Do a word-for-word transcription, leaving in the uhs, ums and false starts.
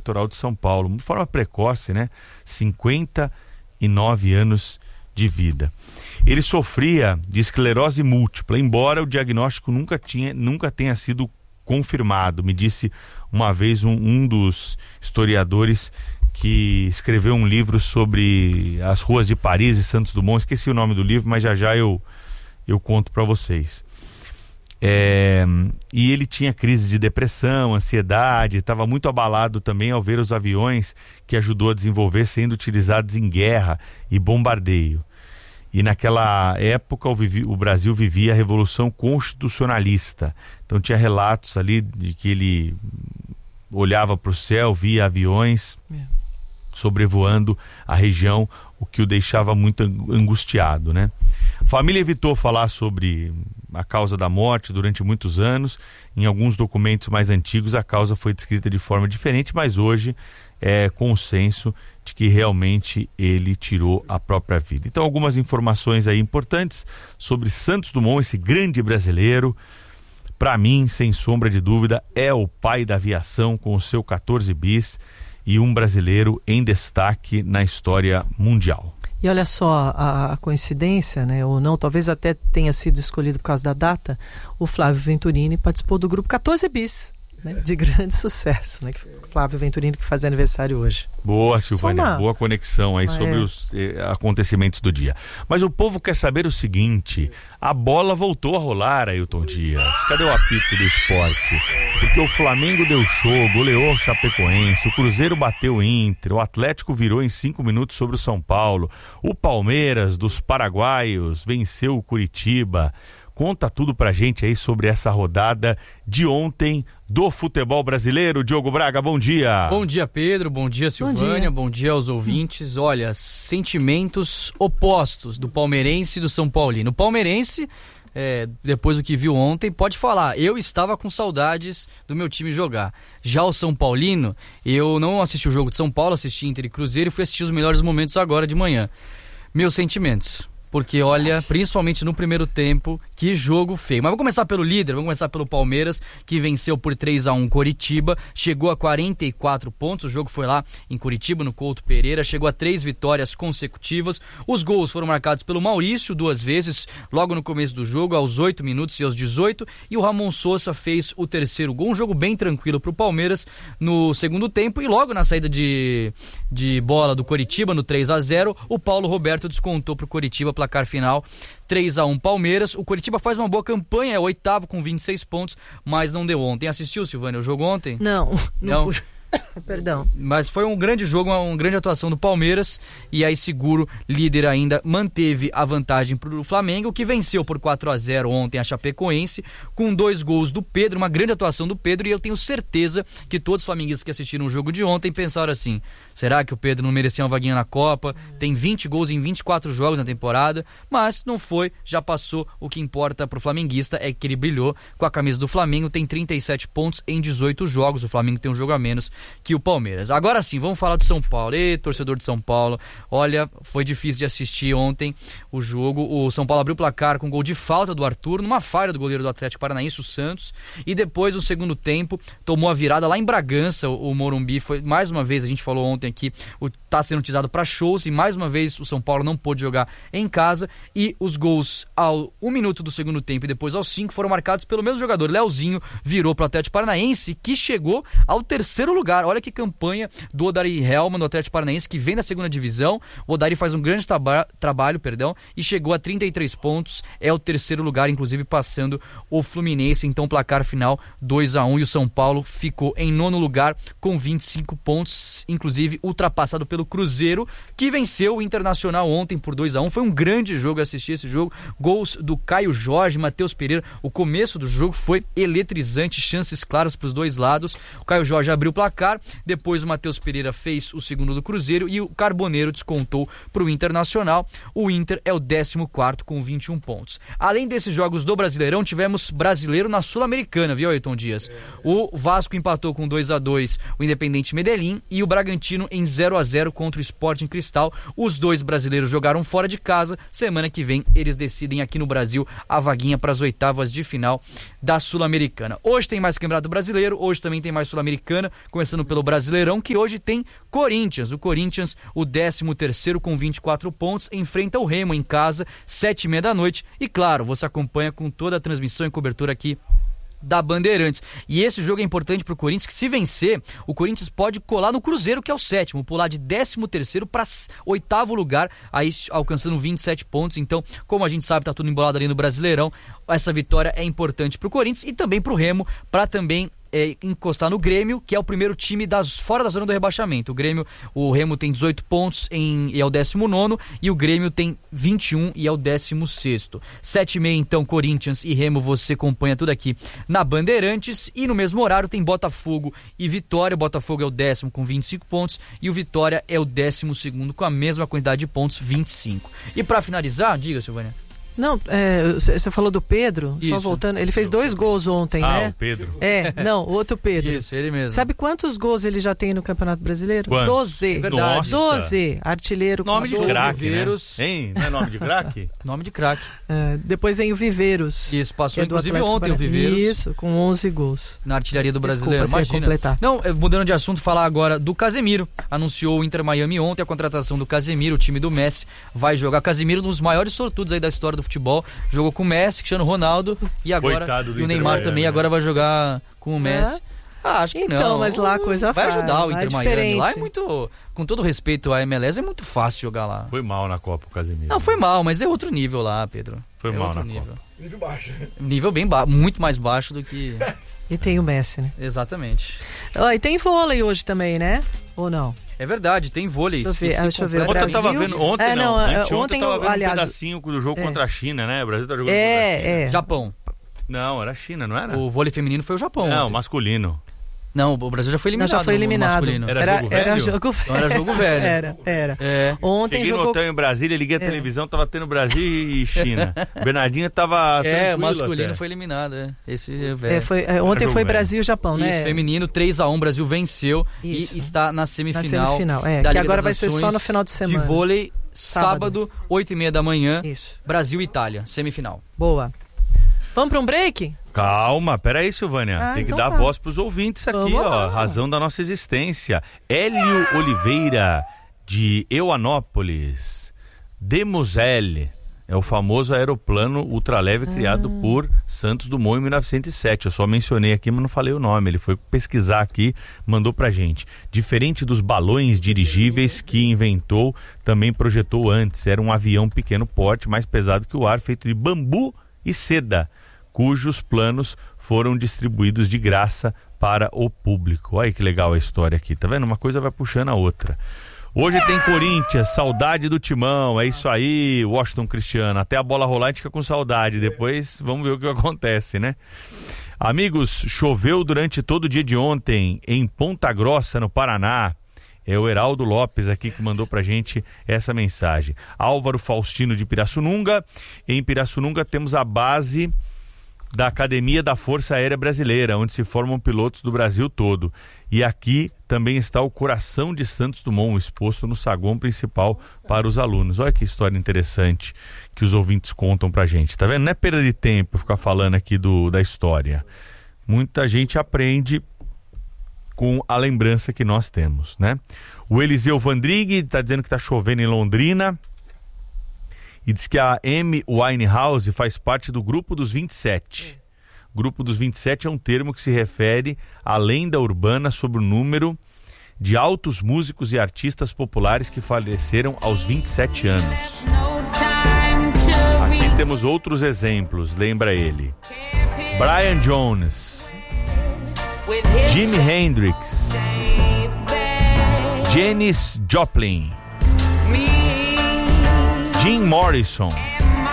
Eleitoral de São Paulo, de forma precoce, né? cinquenta e nove anos de vida. Ele sofria de esclerose múltipla, embora o diagnóstico nunca, tinha, nunca tenha sido confirmado. Me disse uma vez um, um dos historiadores que escreveu um livro sobre as ruas de Paris e Santos Dumont, esqueci o nome do livro, mas já já eu, eu conto para vocês. É, e ele tinha crise de depressão, ansiedade, estava muito abalado também ao ver os aviões que ajudou a desenvolver sendo utilizados em guerra e bombardeio. E naquela época o, vivi, o Brasil vivia a Revolução Constitucionalista, então tinha relatos ali de que ele olhava para o céu, via aviões sobrevoando a região, o que o deixava muito angustiado, né? A família evitou falar sobre a causa da morte durante muitos anos. Em alguns documentos mais antigos a causa foi descrita de forma diferente, mas hoje é consenso de que realmente ele tirou a própria vida. Então, algumas informações aí importantes sobre Santos Dumont, esse grande brasileiro. Para mim, sem sombra de dúvida, é o pai da aviação com o seu quatorze bis e um brasileiro em destaque na história mundial. E olha só a, a coincidência, né, ou não, talvez até tenha sido escolhido por causa da data, o Flávio Venturini participou do grupo quatorze bis, né, de grande sucesso, né, que Flávio Venturini que faz aniversário hoje. Boa, Silvânia, uma... boa conexão aí ah, sobre é. os eh, acontecimentos do dia. Mas o povo quer saber o seguinte: a bola voltou a rolar, Ailton Dias. Cadê o apito do esporte? Porque o Flamengo deu show, goleou o Chapecoense, o Cruzeiro bateu o Inter, o Atlético virou em cinco minutos sobre o São Paulo, o Palmeiras dos paraguaios venceu o Curitiba. Conta tudo pra gente aí sobre essa rodada de ontem do futebol brasileiro. Diogo Braga, bom dia. Bom dia, Pedro. Bom dia, Silvânia. Bom dia, bom dia aos ouvintes. Olha, sentimentos opostos do palmeirense e do São Paulino. O palmeirense, é, depois do que viu ontem, pode falar, eu estava com saudades do meu time jogar. Já o São Paulino, eu não assisti o jogo de São Paulo, assisti Inter e Cruzeiro e fui assistir os melhores momentos agora de manhã. Meus sentimentos. Porque, olha, principalmente no primeiro tempo, que jogo feio. Mas vamos começar pelo líder, vamos começar pelo Palmeiras, que venceu por três a um Coritiba, chegou a quarenta e quatro pontos, o jogo foi lá em Curitiba, no Couto Pereira, chegou a três vitórias consecutivas. Os gols foram marcados pelo Maurício duas vezes, logo no começo do jogo, aos oito minutos e aos dezoito, e o Ramon Sousa fez o terceiro gol, um jogo bem tranquilo para o Palmeiras no segundo tempo, e logo na saída de, de bola do Coritiba, no três a zero, o Paulo Roberto descontou para o Coritiba, placar final três a um Palmeiras. O Coritiba faz uma boa campanha, é o oitavo com vinte e seis pontos, mas não deu ontem. Assistiu, Silvânia, o jogo ontem? Não, não. não. Perdão. Mas foi um grande jogo, uma, uma grande atuação do Palmeiras, e aí seguro, líder ainda, manteve a vantagem para o Flamengo, que venceu por quatro a zero ontem a Chapecoense, com dois gols do Pedro, uma grande atuação do Pedro, e eu tenho certeza que todos os flamenguistas que assistiram o jogo de ontem pensaram assim: será que o Pedro não merecia uma vaguinha na Copa? Tem vinte gols em vinte e quatro jogos na temporada, mas não foi, já passou. O que importa pro flamenguista é que ele brilhou com a camisa do Flamengo, tem trinta e sete pontos em dezoito jogos, o Flamengo tem um jogo a menos que o Palmeiras. Agora sim, vamos falar do São Paulo. Ei, torcedor de São Paulo, olha, foi difícil de assistir ontem o jogo. O São Paulo abriu o placar com gol de falta do Arthur, numa falha do goleiro do Atlético Paranaense, o Santos, e depois, no segundo tempo, tomou a virada lá em Bragança. O, o Morumbi foi, mais uma vez, a gente falou ontem aqui, o, tá sendo utilizado para shows, e mais uma vez o São Paulo não pôde jogar em casa, e os gols ao um minuto do segundo tempo e depois aos cinco foram marcados pelo mesmo jogador. Leozinho virou pro Atlético Paranaense, que chegou ao terceiro lugar. Olha que campanha do Odair Hellmann, do Atlético Paranaense, que vem da segunda divisão. O Odair faz um grande traba- trabalho, perdão, e chegou a trinta e três pontos, é o terceiro lugar, inclusive passando o Fluminense. Então, placar final dois a um, e o São Paulo ficou em nono lugar com vinte e cinco pontos, inclusive ultrapassado pelo Cruzeiro, que venceu o Internacional ontem por dois a um. Foi um grande jogo, assistir esse jogo. Gols do Caio Jorge, Matheus Pereira. O começo do jogo foi eletrizante, chances claras para os dois lados. O Caio Jorge abriu o placar, depois o Matheus Pereira fez o segundo do Cruzeiro e o Carboneiro descontou para o Internacional. O Inter é o décimo quarto com vinte e um pontos. Além desses jogos do Brasileirão, tivemos brasileiro na Sul-Americana, viu, Ailton Dias? O Vasco empatou com dois a dois o Independente Medellín, e o Bragantino em zero a zero contra o Sporting Cristal. Os dois brasileiros jogaram fora de casa. Semana que vem eles decidem aqui no Brasil a vaguinha para as oitavas de final da Sul-Americana. Hoje tem mais Campeonato Brasileiro, hoje também tem mais Sul-Americana, começando começando pelo Brasileirão, que hoje tem Corinthians. O Corinthians, o décimo terceiro com vinte e quatro pontos, enfrenta o Remo em casa, sete e meia da noite. E claro, você acompanha com toda a transmissão e cobertura aqui da Bandeirantes. E esse jogo é importante pro Corinthians, que se vencer, o Corinthians pode colar no Cruzeiro, que é o sétimo, pular de décimo terceiro para oitavo lugar, aí alcançando vinte e sete pontos. Então, como a gente sabe, tá tudo embolado ali no Brasileirão, essa vitória é importante pro Corinthians e também pro Remo, para também é, encostar no Grêmio, que é o primeiro time das, fora da zona do rebaixamento. O Grêmio, o Remo tem dezoito pontos em, e é o décimo nono, e o Grêmio tem vinte e um e é o décimo sexto. sete e meia, então, Corinthians e Remo, você acompanha tudo aqui na Bandeirantes, e no mesmo horário tem Botafogo e Vitória. O Botafogo é o décimo com vinte e cinco pontos e o Vitória é o décimo segundo com a mesma quantidade de pontos, vinte e cinco. E para finalizar, diga, Silvânia. Não, você é, falou do Pedro, Isso. só voltando, ele fez dois gols ontem, ah, né? o Pedro. É, não, o outro Pedro. Isso, ele mesmo. Sabe quantos gols ele já tem no Campeonato Brasileiro? Quantos? Doze. É verdade. Doze, artilheiro. Nome de doze. craque, Viveiros. né? Hein? Não é nome de craque? Nome de craque. É, depois vem o Viveiros. Isso, passou é do inclusive Atlético ontem o Paranaense. Viveiros. Isso, com onze gols. Na artilharia do Desculpa, Brasileiro, você ia imagina. completar. Não, mudando de assunto, falar agora do Casemiro. Anunciou o Inter Miami ontem a contratação do Casemiro, o time do Messi vai jogar. Casemiro, um dos maiores sortudos aí da história do futebol, jogou com o Messi, Cristiano Ronaldo, e agora Coitado do e o Inter Neymar Miami, também né? agora vai jogar com o Messi. Ah, acho que Então, não. mas lá a coisa vai faz, ajudar o lá é Inter Miami. diferente. Lá é muito, com todo respeito à M L S, é muito fácil jogar lá. Foi mal na Copa o Casemiro. Não, foi mal, mas é outro nível lá, Pedro. Foi é mal outro na nível. Copa. Nível baixo. Nível bem baixo, muito mais baixo do que... E tem o Messi, né? Exatamente. Ó, e tem vôlei hoje também, né? Ou não? É verdade, tem vôlei. Deixa eu ver, Esqueci deixa eu ver, completamente. Ontem eu tava Brasil? vendo, ontem É, não, não, é, anteontem ontem eu tava eu- vendo aliás, um pedacinho do jogo é. contra a China, né? O Brasil tá jogando contra a É, China. é. Japão. Não, era a China, não era? O vôlei feminino foi o Japão. Não, ontem. masculino. Não, o Brasil já foi Não, eliminado. já foi no- no eliminado. masculino. Era Era, jogo era velho? jogo velho. Então era jogo velho. Era, era. É. Ontem Cheguei no jogou... hotel em Brasília, liguei a É. televisão, tava tendo Brasil e China. Bernardinha tava É, o tranquilo masculino até. foi eliminado. É. Esse é velho. É, foi, é, ontem jogo foi velho. Brasil e Japão, né? Isso, feminino, três a um, Brasil venceu Isso. e está na Na semifinal. semifinal, é. da Que Liga agora das vai ser só Nações no final de semana. De vôlei, Sábado. sábado, oito e meia da manhã, Isso. Brasil e Itália, semifinal. Boa. Vamos para um break? Calma, peraí, Silvânia. Ah, Tem que então dar tá. voz pros ouvintes aqui, Vamos ó. lá. Razão da nossa existência. Hélio Oliveira, de Euanópolis. Demoselle. É o famoso aeroplano ultraleve criado Ah. por Santos Dumont em mil novecentos e sete. Eu só mencionei aqui, mas não falei o nome. Ele foi pesquisar aqui, mandou pra gente. Diferente dos balões dirigíveis que inventou, também projetou antes. Era um avião pequeno porte, mais pesado que o ar, feito de bambu e seda, cujos planos foram distribuídos de graça para o público. Olha que legal a história aqui, tá vendo? Uma coisa vai puxando a outra. Hoje tem Corinthians, saudade do Timão, é isso aí, Washington Cristiano. Até a bola rolar a gente fica com saudade, depois vamos ver o que acontece, né? Amigos, choveu durante todo o dia de ontem em Ponta Grossa, no Paraná. É o Heraldo Lopes aqui que mandou pra gente essa mensagem. Álvaro Faustino de Pirassununga. Em Pirassununga temos a base da Academia da Força Aérea Brasileira, onde se formam pilotos do Brasil todo. E aqui também está o Coração de Santos Dumont, exposto no saguão principal para os alunos. Olha que história interessante que os ouvintes contam pra gente, tá vendo? Não é perda de tempo ficar falando aqui do, da história. Muita gente aprende com a lembrança que nós temos, né? O Eliseu Vandrig está dizendo que está chovendo em Londrina e diz que a Amy Winehouse faz parte do Grupo dos vinte e sete. Grupo dos vinte e sete é um termo que se refere à lenda urbana sobre o número de altos músicos e artistas populares que faleceram aos vinte e sete anos. Aqui temos outros exemplos, lembra ele. Brian Jones, Jimi Hendrix, Janis Joplin, Jim Morrison,